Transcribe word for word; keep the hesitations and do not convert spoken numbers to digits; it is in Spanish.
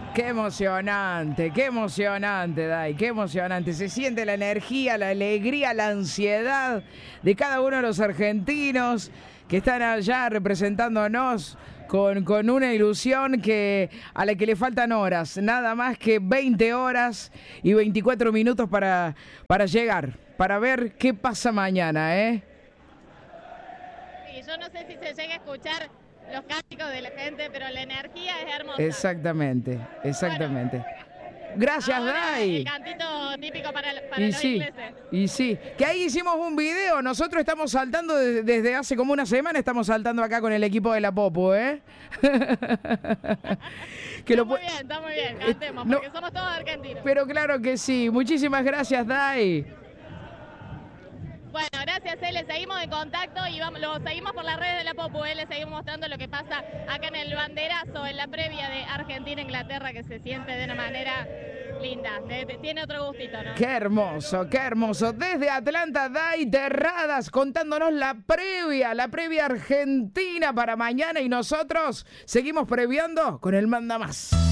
Qué emocionante, qué emocionante, Dai, qué emocionante. Se siente la energía, la alegría, la ansiedad de cada uno de los argentinos que están allá representándonos con, con una ilusión que a la que le faltan horas, nada más que veinte horas y veinticuatro minutos para, para llegar, para ver qué pasa mañana, ¿eh? Sí, yo no sé si se llega a escuchar los cánticos de la gente, pero la energía es hermosa. Exactamente, exactamente. Bueno, gracias, ahora Dai. El cantito típico para, para y los sí, ingleses. Y sí, que ahí hicimos un video. Nosotros estamos saltando desde, desde hace como una semana, estamos saltando acá con el equipo de la Popu, ¿eh? que está lo muy bien, está muy bien, cantemos, no, porque somos todos argentinos. Pero claro que sí. Muchísimas gracias, Dai. Bueno, gracias, eh, le seguimos en contacto y vamos, lo seguimos por las redes de la Popu, eh, le seguimos mostrando lo que pasa acá en el banderazo, en la previa de Argentina-Inglaterra, que se siente de una manera linda, de, de, tiene otro gustito, ¿no? Qué hermoso, qué hermoso. Desde Atlanta, Dai Terradas, contándonos la previa, la previa argentina para mañana, y nosotros seguimos previando con el Manda Más.